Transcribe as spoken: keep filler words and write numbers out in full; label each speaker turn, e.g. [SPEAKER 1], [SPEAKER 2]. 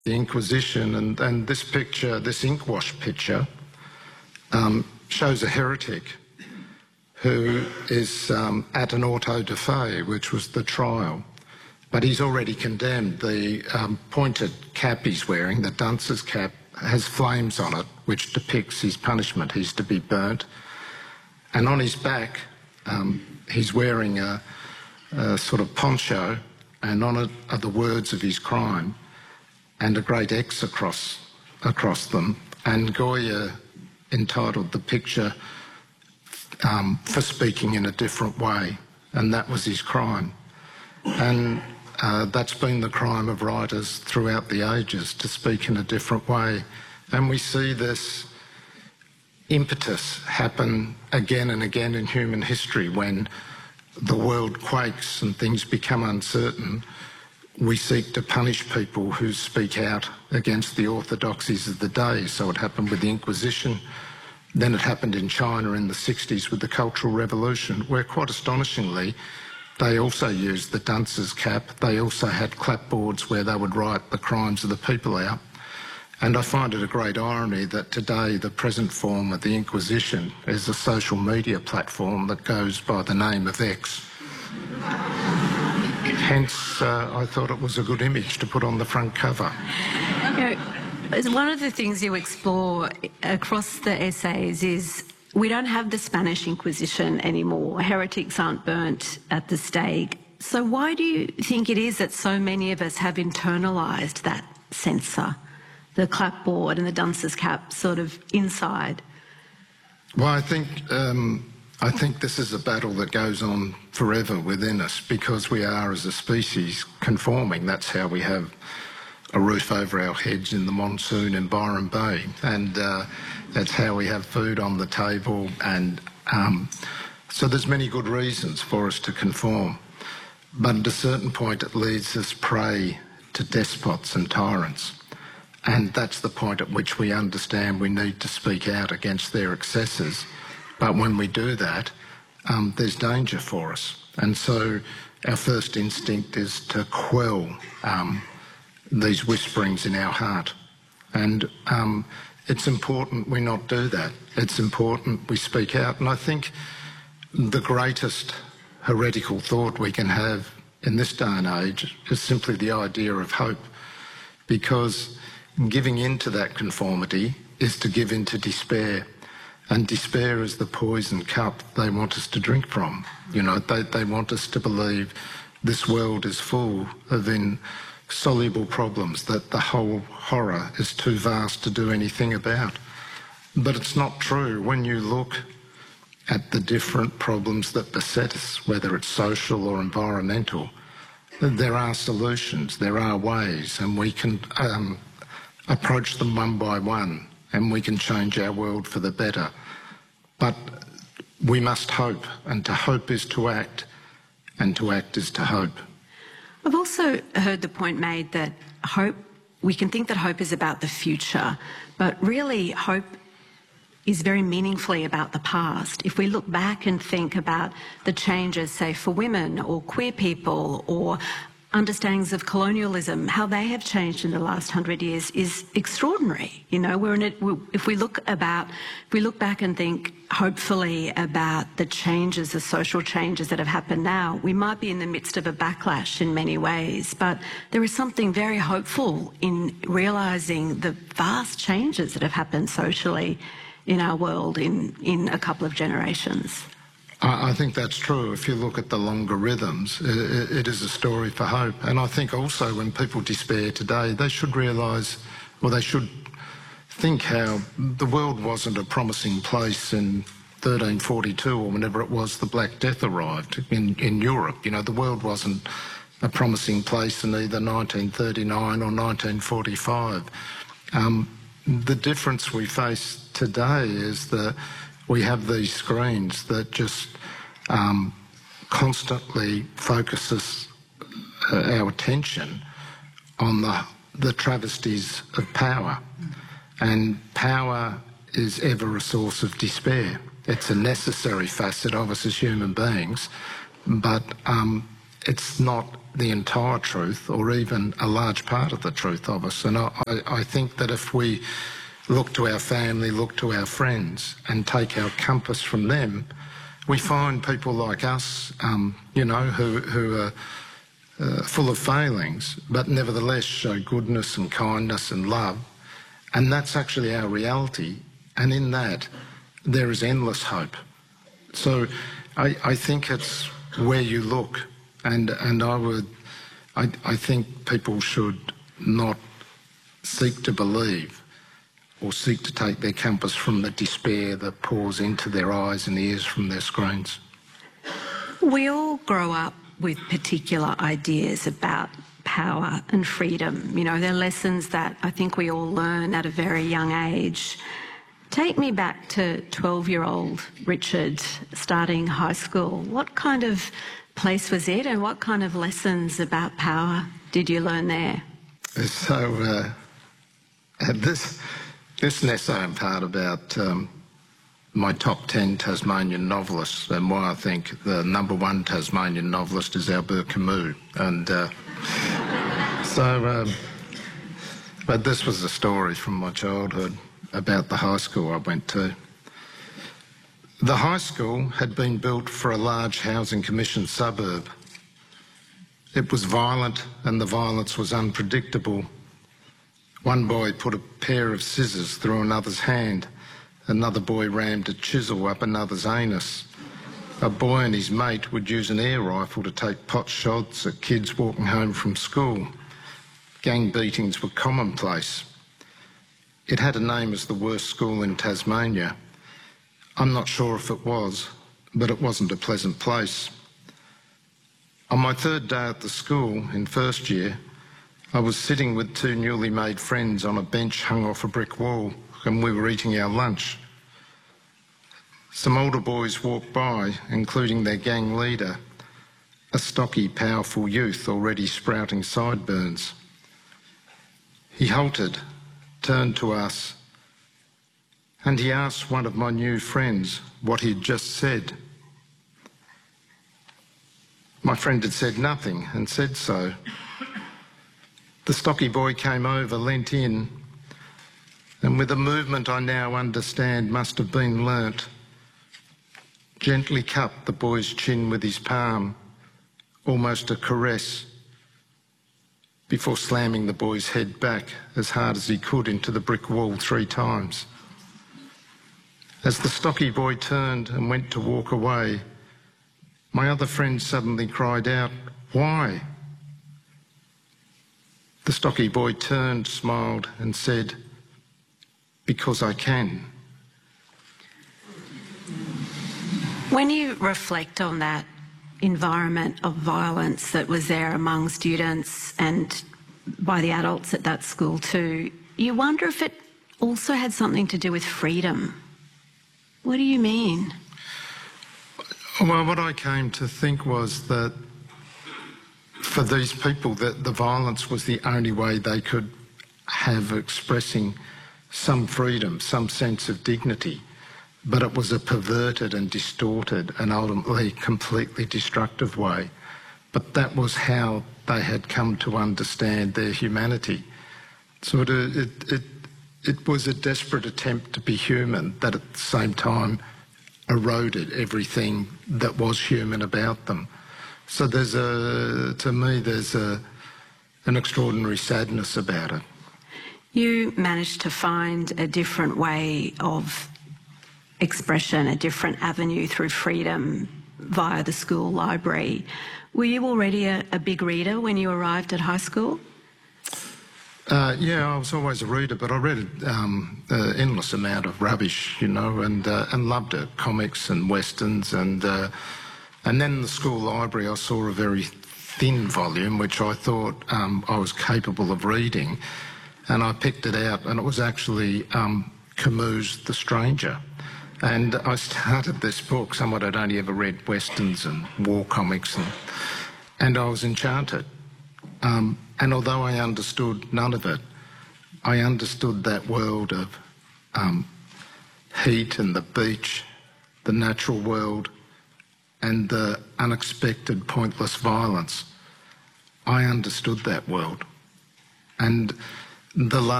[SPEAKER 1] the Inquisition, and, and this picture, this inkwash picture, um, shows a heretic who is um, at an auto de fe, which was the trial. But he's already condemned. The um, pointed cap he's wearing, the dunce's cap, has flames on it, which depicts his punishment. He's to be burnt. And on his back, um, he's wearing a, a sort of poncho, and on it are the words of his crime and a great X across, across them. And Goya entitled the picture um, For Speaking in a Different Way, and that was his crime. And uh, that's been the crime of writers throughout the ages, to speak in a different way. And we see this impetus happen again and again in human history. When the world quakes and things become uncertain, we seek to punish people who speak out against the orthodoxies of the day. So it happened with the Inquisition, then it happened in China in the sixties with the Cultural Revolution, where quite astonishingly they also used the dunce's cap. They also had clapboards where they would write the crimes of the people out. And I find it a great irony that today the present form of the Inquisition is a social media platform that goes by the name of X. Hence, uh, I thought it was a good image to put on the front cover.
[SPEAKER 2] You know, one of the things you explore across the essays is we don't have the Spanish Inquisition anymore. Heretics aren't burnt at the stake. So why do you think it is that so many of us have internalised that censor, the clapboard and the dunce's cap sort of inside?
[SPEAKER 1] Well, I think, um, I think this is a battle that goes on forever within us, because we are, as a species, conforming. That's how we have a roof over our heads in the monsoon in Byron Bay, and uh, that's how we have food on the table. And um, so there's many good reasons for us to conform. But at a certain point it leads us prey to despots and tyrants. And that's the point at which we understand we need to speak out against their excesses. But when we do that, um, there's danger for us. And so our first instinct is to quell um, these whisperings in our heart. And um, it's important we not do that. It's important we speak out. And I think the greatest heretical thought we can have in this day and age is simply the idea of hope, because giving in to that conformity is to give in to despair, and despair is the poison cup they want us to drink from. You know, they, they want us to believe this world is full of insoluble problems, that the whole horror is too vast to do anything about. But it's not true. When you look at the different problems that beset us, whether it's social or environmental, there are solutions, there are ways, and we can um, approach them one by one, and we can change our world for the better. But we must hope, and to hope is to act, and to act is to hope.
[SPEAKER 2] I've also heard the point made that hope, we can think that hope is about the future, but really hope is very meaningfully about the past. If we look back and think about the changes, say, for women or queer people, or understandings of colonialism, how they have changed in the last hundred years is extraordinary. You know, we're in it. If we look about, if we look back and think hopefully about the changes, the social changes that have happened now, we might be in the midst of a backlash in many ways, but there is something very hopeful in realising the vast changes that have happened socially in our world in, in a couple of generations.
[SPEAKER 1] I think that's true. If you look at the longer rhythms, it, it is a story for hope. And I think also when people despair today, they should realise, or they should think how the world wasn't a promising place in thirteen forty-two or whenever it was the Black Death arrived in, in Europe. You know, the world wasn't a promising place in either nineteen thirty-nine or nineteen forty-five. Um, the difference we face today is that we have these screens that just um, constantly focuses uh, our attention on the, the travesties of power. And power is ever a source of despair. It's a necessary facet of us as human beings, but um, it's not the entire truth or even a large part of the truth of us. And I, I think that if we look to our family, look to our friends and take our compass from them, we find people like us, um, you know, who, who are uh, full of failings, but nevertheless show goodness and kindness and love. And that's actually our reality. And in that, there is endless hope. So I, I think it's where you look. And, and I would, I, I think people should not seek to believe or seek to take their compass from the despair that pours into their eyes and ears from their screens.
[SPEAKER 2] We all grow up with particular ideas about power and freedom. You know, they're lessons that I think we all learn at a very young age. Take me back to twelve-year-old Richard starting high school. What kind of place was it and what kind of lessons about power did you learn there?
[SPEAKER 1] So uh, this... This is an essay in part about um, my top ten Tasmanian novelists and why I think the number one Tasmanian novelist is Albert Camus. And uh, so, um, but this was a story from my childhood about the high school I went to. The high school had been built for a large housing commission suburb. It was violent and the violence was unpredictable. One boy put a pair of scissors through another's hand. Another boy rammed a chisel up another's anus. A boy and his mate would use an air rifle to take pot shots at kids walking home from school. Gang beatings were commonplace. It had a name as the worst school in Tasmania. I'm not sure if it was, but it wasn't a pleasant place. On my third day at the school, in first year, I was sitting with two newly made friends on a bench hung off a brick wall, and we were eating our lunch. Some older boys walked by, including their gang leader, a stocky, powerful youth already sprouting sideburns. He halted, turned to us, and he asked one of my new friends what he'd just said. My friend had said nothing and said so. The stocky boy came over, leant in, and with a movement I now understand must have been learnt, gently cupped the boy's chin with his palm, almost a caress, before slamming the boy's head back as hard as he could into the brick wall three times. As the stocky boy turned and went to walk away, my other friend suddenly cried out, "Why?" The stocky boy turned, smiled and said, "Because I can."
[SPEAKER 2] When you reflect on that environment of violence that was there among students and by the adults at that school too, you wonder if it also had something to do with freedom. What do you mean?
[SPEAKER 1] Well, what I came to think was that for these people, that the violence was the only way they could have expressing some freedom, some sense of dignity, but it was a perverted and distorted and ultimately completely destructive way. But that was how they had come to understand their humanity. So it, it, it, it was a desperate attempt to be human that at the same time eroded everything that was human about them. So there's a, to me, there's a, an extraordinary sadness about it.
[SPEAKER 2] You managed to find a different way of expression, a different avenue through freedom via the school library. Were you already a, a big reader when you arrived at high school?
[SPEAKER 1] Uh, yeah, I was always a reader, but I read um, an endless amount of rubbish, you know, and uh, and loved it, comics and westerns, and uh, and then in the school library I saw a very thin volume which I thought um, I was capable of reading, and I picked it out, and it was actually um, Camus' The Stranger. And I started this book, someone had only ever read westerns and war comics, and, and I was enchanted. Um, and although I understood none of it, I understood that world of um, heat and the beach, the natural world, and the unexpected, pointless violence, I understood that world. And the